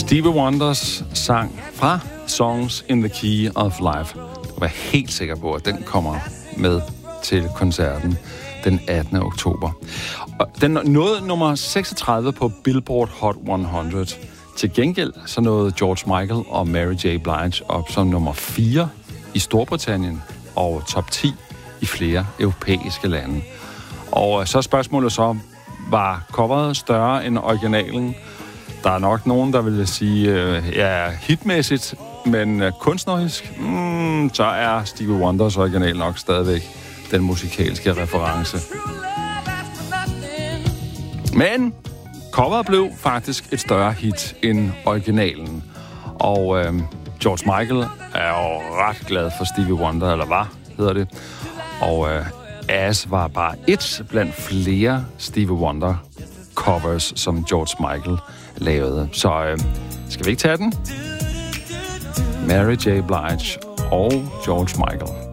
Stevie Wonders sang fra Songs in the Key of Life. Jeg var helt sikker på, at den kommer med til koncerten den 18. oktober. Og den nåede nummer 36 på Billboard Hot 100. Til gengæld så nåede George Michael og Mary J. Blige op som nummer 4 i Storbritannien og top 10 i flere europæiske lande. Og så spørgsmålet så, var coveret større end originalen? Der er nok nogen, der vil sige, ja, hitmæssigt, men kunstnerisk, så er Stevie Wonders original nok stadigvæk den musikalske reference. Men coveret blev faktisk et større hit end originalen. Og George Michael er jo ret glad for Stevie Wonder, eller hvad hedder det. Og As var bare et blandt flere Stevie Wonder covers, som George Michael lavede. Så skal vi ikke tage den? Mary J. Blige og George Michael.